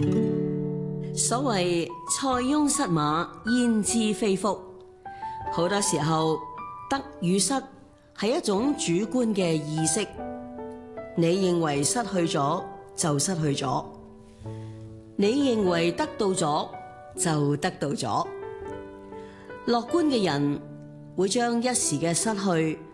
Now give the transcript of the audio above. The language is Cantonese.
所謂塞翁失馬，焉知非福。好多時候，得與失係一種主觀嘅意識。你認為失去咗就失去咗，你認為得到咗就得到咗。樂觀嘅人會將一時嘅失去